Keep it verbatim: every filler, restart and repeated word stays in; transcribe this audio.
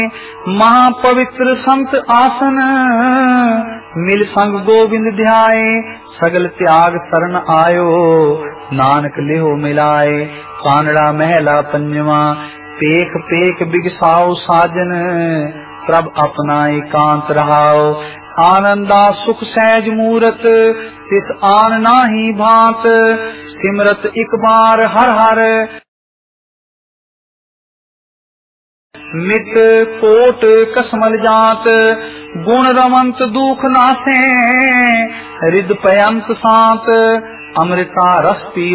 महापवित्र संत आसन, मिल संग गोविंद ध्याए, सगल त्याग शरण आयो, नानक लेहो मिलाए। कानड़ा महला पंजवा, पेख पेख बिगसाओ साजन, प्रभ अपना एकांत रहाओ। आनंदा सुख सहज मूरत, तिस आन नाही भांत, सिमरत एक बार हर हर, मित कोट कसमल जात। गुण रमंत दुख नासे, हृद पयंत सांत, अमृता रस पी